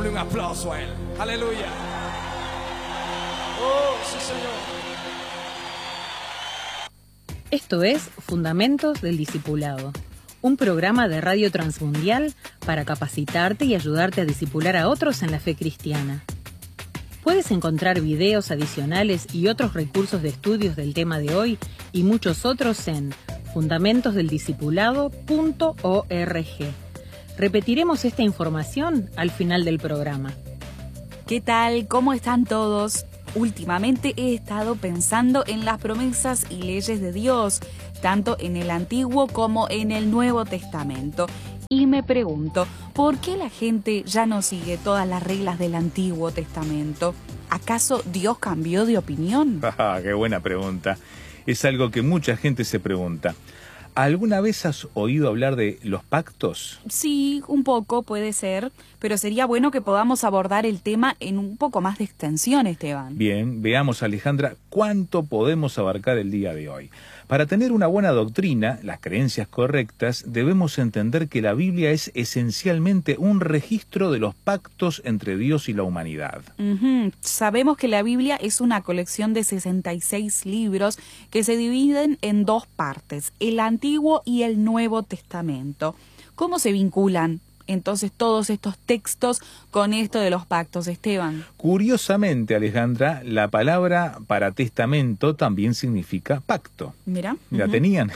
Démosle un aplauso a Él. Aleluya. Oh, sí, Señor. Esto es Fundamentos del Discipulado, un programa de Radio Transmundial para capacitarte y ayudarte a discipular a otros en la fe cristiana. Puedes encontrar videos adicionales y otros recursos de estudios del tema de hoy y muchos otros en fundamentosdeldiscipulado.org. Repetiremos esta información al final del programa. ¿Qué tal? ¿Cómo están todos? Últimamente he estado pensando en las promesas y leyes de Dios, tanto en el Antiguo como en el Nuevo Testamento. Y me pregunto, ¿por qué la gente ya no sigue todas las reglas del Antiguo Testamento? ¿Acaso Dios cambió de opinión? ¡Qué buena pregunta! Es algo que mucha gente se pregunta. ¿Alguna vez has oído hablar de los pactos? Sí, un poco puede ser, pero sería bueno que podamos abordar el tema en un poco más de extensión, Esteban. Bien, veamos, Alejandra, cuánto podemos abarcar el día de hoy. Para tener una buena doctrina, las creencias correctas, debemos entender que la Biblia es esencialmente un registro de los pactos entre Dios y la humanidad. Sabemos que la Biblia es una colección de 66 libros que se dividen en dos partes, el Antiguo y el Nuevo Testamento. ¿Cómo se vinculan entonces todos estos textos con esto de los pactos, Esteban? Curiosamente, Alejandra, la palabra para testamento también significa pacto. Mira. ¿La tenían?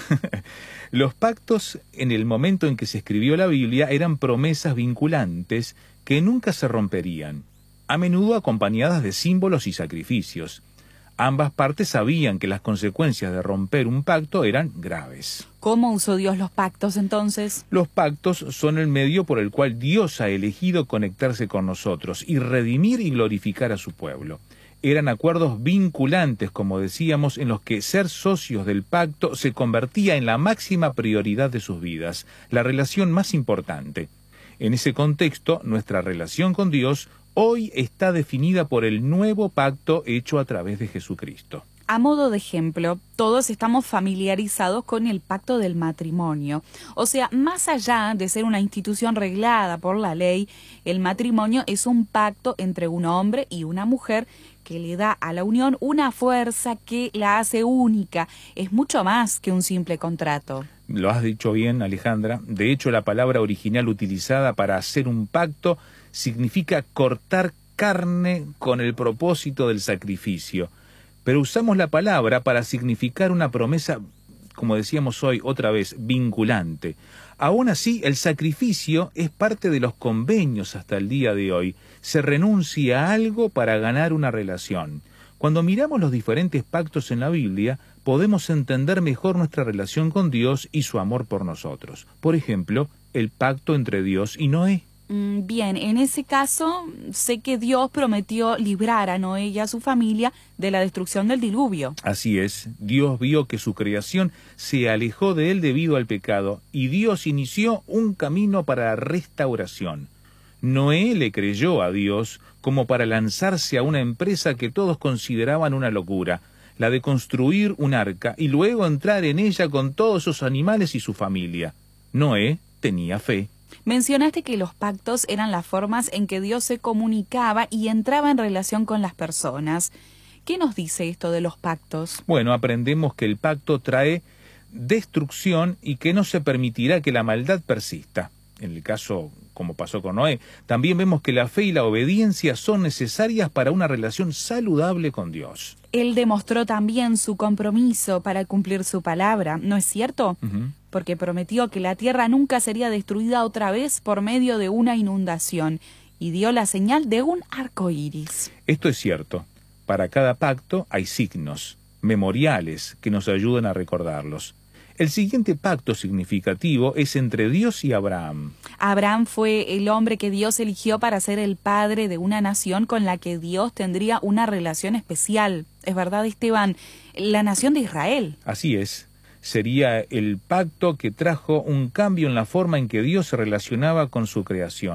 Los pactos, en el momento en que se escribió la Biblia, eran promesas vinculantes que nunca se romperían, a menudo acompañadas de símbolos y sacrificios. Ambas partes sabían que las consecuencias de romper un pacto eran graves. ¿Cómo usó Dios los pactos entonces? Los pactos son el medio por el cual Dios ha elegido conectarse con nosotros y redimir y glorificar a su pueblo. Eran acuerdos vinculantes, como decíamos, en los que ser socios del pacto se convertía en la máxima prioridad de sus vidas, la relación más importante. En ese contexto, nuestra relación con Dios hoy está definida por el nuevo pacto hecho a través de Jesucristo. A modo de ejemplo, todos estamos familiarizados con el pacto del matrimonio. O sea, más allá de ser una institución reglada por la ley, el matrimonio es un pacto entre un hombre y una mujer que le da a la unión una fuerza que la hace única. Es mucho más que un simple contrato. Lo has dicho bien, Alejandra. De hecho, la palabra original utilizada para hacer un pacto significa cortar carne con el propósito del sacrificio. Pero usamos la palabra para significar una promesa, como decíamos hoy otra vez, vinculante. Aún así, el sacrificio es parte de los convenios hasta el día de hoy. Se renuncia a algo para ganar una relación. Cuando miramos los diferentes pactos en la Biblia, podemos entender mejor nuestra relación con Dios y su amor por nosotros. Por ejemplo, el pacto entre Dios y Noé. Bien, en ese caso, sé que Dios prometió librar a Noé y a su familia de la destrucción del diluvio. Así es, Dios vio que su creación se alejó de él debido al pecado, y Dios inició un camino para la restauración. Noé le creyó a Dios como para lanzarse a una empresa que todos consideraban una locura, la de construir un arca y luego entrar en ella con todos sus animales y su familia. Noé tenía fe. Mencionaste que los pactos eran las formas en que Dios se comunicaba y entraba en relación con las personas. ¿Qué nos dice esto de los pactos? Bueno, aprendemos que el pacto trae destrucción y que no se permitirá que la maldad persista. En el caso, como pasó con Noé, también vemos que la fe y la obediencia son necesarias para una relación saludable con Dios. Él demostró también su compromiso para cumplir su palabra, ¿no es cierto? Porque prometió que la tierra nunca sería destruida otra vez por medio de una inundación y dio la señal de un arco iris. Esto es cierto. Para cada pacto hay signos, memoriales, que nos ayudan a recordarlos. El siguiente pacto significativo es entre Dios y Abraham. Abraham fue el hombre que Dios eligió para ser el padre de una nación con la que Dios tendría una relación especial. ¿Es verdad, Esteban? La nación de Israel. Así es. Sería el pacto que trajo un cambio en la forma en que Dios se relacionaba con su creación.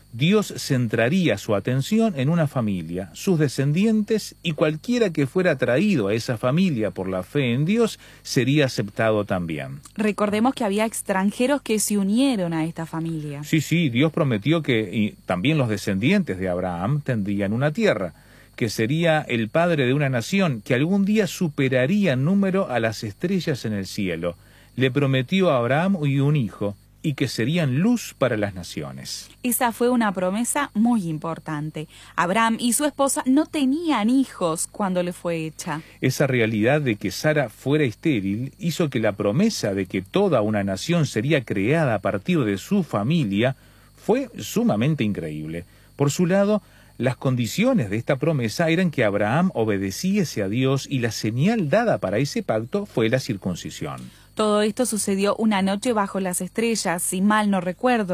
Dios centraría su atención en una familia, sus descendientes, y cualquiera que fuera traído a esa familia por la fe en Dios sería aceptado también. Recordemos que había extranjeros que se unieron a esta familia. Sí, Dios prometió que también los descendientes de Abraham tendrían una tierra, que sería el padre de una nación que algún día superaría en número a las estrellas en el cielo. Le prometió a Abraham y un hijo, y que serían luz para las naciones. Esa fue una promesa muy importante. Abraham y su esposa no tenían hijos cuando le fue hecha. Esa realidad de que Sara fuera estéril hizo que la promesa de que toda una nación sería creada a partir de su familia fue sumamente increíble. Por su lado, las condiciones de esta promesa eran que Abraham obedeciese a Dios y la señal dada para ese pacto fue la circuncisión. Todo esto sucedió una noche bajo las estrellas, si mal no recuerdo.